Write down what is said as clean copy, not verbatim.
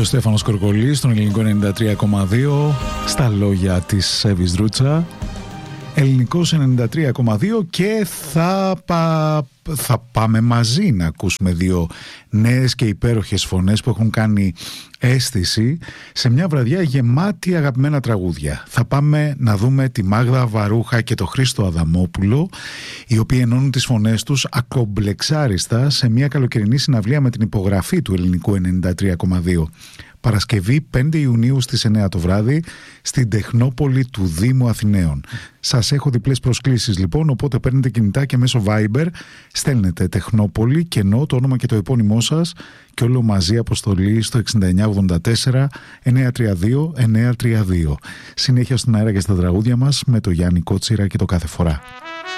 Στέφανος Κορκολής στον ελληνικό 93,2, στα λόγια της Σέβης Δρούτσα. Ελληνικός 93,2 και θα πάμε μαζί να ακούσουμε δύο νέες και υπέροχες φωνές που έχουν κάνει αίσθηση σε μια βραδιά γεμάτη αγαπημένα τραγούδια. Θα πάμε να δούμε τη Μάγδα Βαρούχα και το Χρήστο Αδαμόπουλο, οι οποίοι ενώνουν τις φωνές τους ακομπλεξάριστα σε μια καλοκαιρινή συναυλία με την υπογραφή του ελληνικού 93,2. Παρασκευή 5 Ιουνίου στις 9 το βράδυ στην Τεχνόπολη του Δήμου Αθηναίων. Σας έχω διπλές προσκλήσεις λοιπόν, οπότε παίρνετε κινητά και μέσω Viber στέλνετε Τεχνόπολη, κενό, το όνομα και το επώνυμό σας και όλο μαζί αποστολή στο 6984 932 932. Συνέχεια στον αέρα και στα τραγούδια μας με το Γιάννη Κότσιρα και το κάθε φορά.